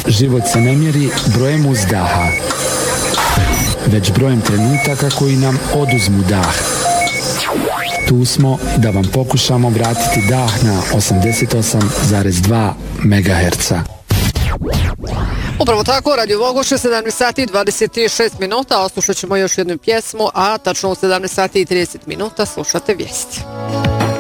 Život se ne mjeri brojem uzdaha, već brojem trenutaka koji nam oduzmu dah. Tu smo da vam pokušamo vratiti dah na 88,2 MHz. Upravo tako, Radio Vogoše, 17 sati i 26 minuta, oslušat ćemo još jednu pjesmu, a tačno u 17 sati i 30 minuta slušate vijesti.